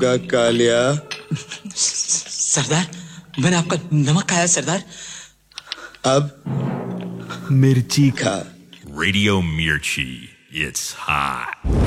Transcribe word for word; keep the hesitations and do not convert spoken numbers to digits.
का कालिया। सरदार, मैंने आपका नमक खाया सरदार। अब मिर्ची खा। Radio Mirchi, it's hot.